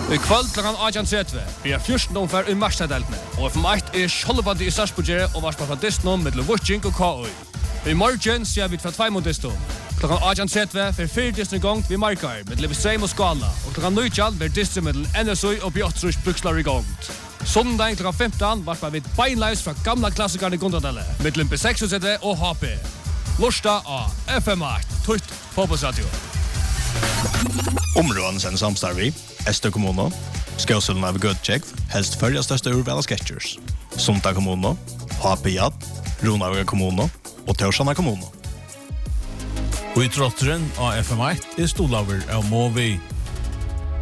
I kvöld klokken 18:30 blir 14 omfær I Marstaddeltene, og FM1 skjoldbandi I Sarpsborg og varspa fra Disney mellom Vutching og KOI. I morgen ser vi fra 2 mot Disney. Klokken 18:30 for 4 Disney gongt vi markar med Levistrheim og Skala, og klokken 19 blir Disney mellom NSU og Bjottrus Brukslar I gongt. Sondag klokken 15 varspa vi beinleis fra gamla klassikerne I Gondadale, mellom B6 og HP. Lorsta av FM8, tutt fotbollsradio. Områden sen samstarvi, Estö kommuno, Skåsullen av Gudtjekv, helst följa största urvala sketchers. Sunta kommuno, HP-jad, Ronavuga kommuno og Torsana kommuno. Og I trotteren av FM8 stolaver av Movi.